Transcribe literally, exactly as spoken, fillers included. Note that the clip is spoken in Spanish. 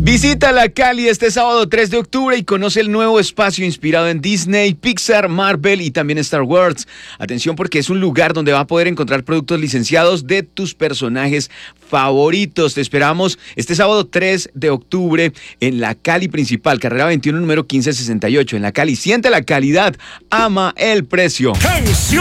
Visita la Cali este sábado tres de octubre y conoce el nuevo espacio inspirado en Disney, Pixar, Marvel y también Star Wars. Atención porque es un lugar donde va a poder encontrar productos licenciados de tus personajes favoritos. Te esperamos este sábado tres de octubre en la Cali principal, carrera veintiuno, número quince sesenta y ocho. En la Cali, siente la calidad, ama el precio. ¡Tensión!